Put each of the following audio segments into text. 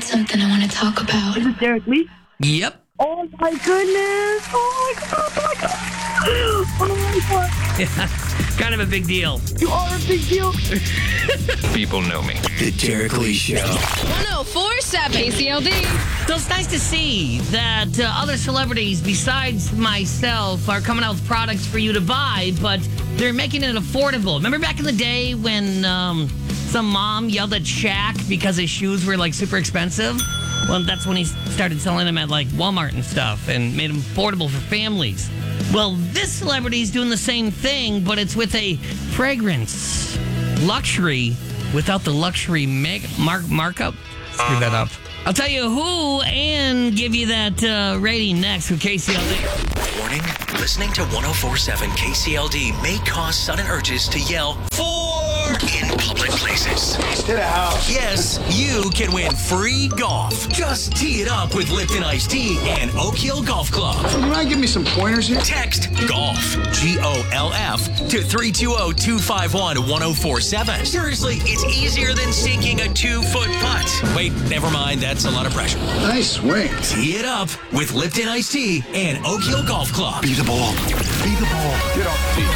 got something I want to talk about. Is it Derek Lee? Yep. Oh my goodness! Oh my god! Oh my god! Yeah, kind of a big deal. You are a big deal. People know me. The Derek Lee Show. 104.7 KCLD. So it's nice to see that other celebrities besides myself are coming out with products for you to buy, but they're making it affordable. Remember back in the day when some mom yelled at Shaq because his shoes were like super expensive? Well, that's when he started selling them at like Walmart and stuff and made them affordable for families. Well, this celebrity is doing the same thing, but it's with a fragrance. Luxury without the luxury markup. Screw that up. I'll tell you who and give you that rating next with KCLD. Warning, listening to 104.7 KCLD may cause sudden urges to yell, "4!" in public places. To the house. Yes, you can win free golf. Just tee it up with Lipton Iced Tea and Oak Hill Golf Club. You mind giving me some pointers here? Text GOLF, GOLF, to 320-251-1047. Seriously, it's easier than sinking a 2-foot putt. Wait, never mind, that's a lot of pressure. Nice swing. Tee it up with Lipton Iced Tea and Oak Hill Golf Club. Be the ball. Be the ball. Get off the tee.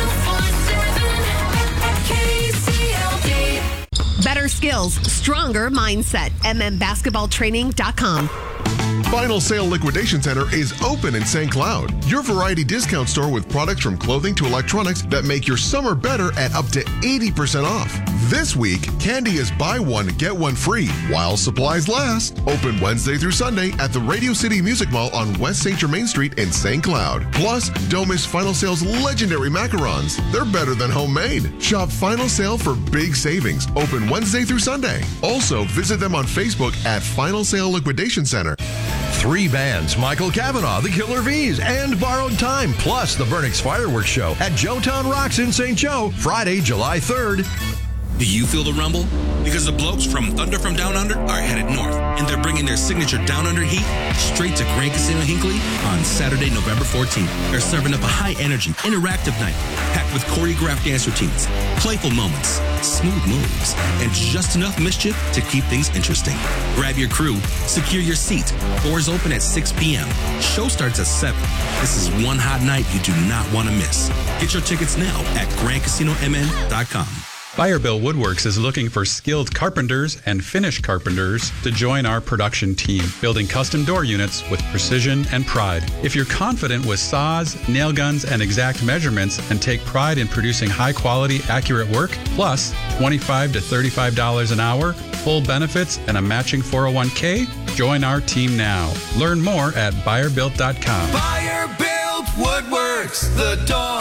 Better skills, stronger mindset. mmbasketballtraining.com. Final Sale Liquidation Center is open in St. Cloud. Your variety discount store with products from clothing to electronics that make your summer better at up to 80% off. This week, candy is buy one, get one free while supplies last. Open Wednesday through Sunday at the Radio City Music Mall on West St. Germain Street in St. Cloud. Plus, don't miss Final Sale's legendary macarons. They're better than homemade. Shop Final Sale for big savings. Open Wednesday through Sunday. Also, visit them on Facebook at Final Sale Liquidation Center. 3 bands, Michael Cavanaugh, the Killer Bees, and Borrowed Time, plus the Vernix Fireworks Show at Joetown Rocks in St. Joe, Friday, July 3rd. Do you feel the rumble? Because the blokes from Thunder from Down Under are headed north, and they're bringing their signature Down Under heat straight to Grand Casino Hinckley on Saturday, November 14th. They're serving up a high-energy, interactive night packed with choreographed dance routines, playful moments, smooth moves, and just enough mischief to keep things interesting. Grab your crew, secure your seat. Doors open at 6 p.m. Show starts at 7. This is one hot night you do not want to miss. Get your tickets now at GrandCasinoMN.com. Firebill Woodworks is looking for skilled carpenters and finish carpenters to join our production team, building custom door units with precision and pride. If you're confident with saws, nail guns, and exact measurements and take pride in producing high-quality, accurate work, plus $25 to $35 an hour, full benefits, and a matching 401k, join our team now. Learn more at BuyerBuilt.com. Built Woodworks, the door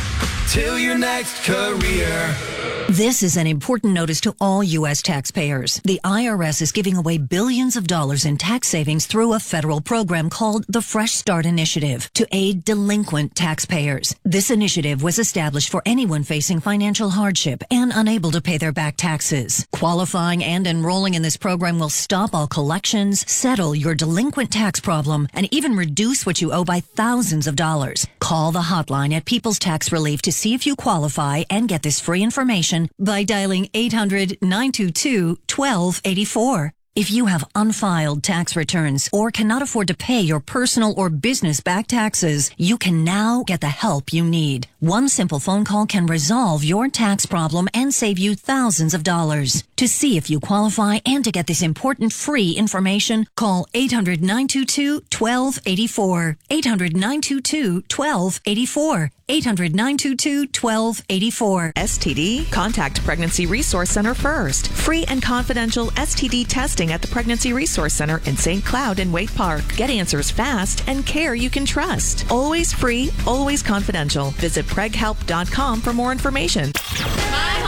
to your next career. This is an important notice to all U.S. taxpayers. The IRS is giving away billions of dollars in tax savings through a federal program called the Fresh Start Initiative to aid delinquent taxpayers. This initiative was established for anyone facing financial hardship and unable to pay their back taxes. Qualifying and enrolling in this program will stop all collections, settle your delinquent tax problem, and even reduce what you owe by thousands of dollars. Call the hotline at People's Tax Relief to see if you qualify and get this free information by dialing 800-922-1284. If you have unfiled tax returns or cannot afford to pay your personal or business back taxes, you can now get the help you need. One simple phone call can resolve your tax problem and save you thousands of dollars. To see if you qualify and to get this important free information, call 800-922-1284. 800-922-1284. 800-922-1284. STD? Contact Pregnancy Resource Center first. Free and confidential STD testing at the Pregnancy Resource Center in St. Cloud and Waite Park. Get answers fast and care you can trust. Always free, always confidential. Visit preghelp.com for more information.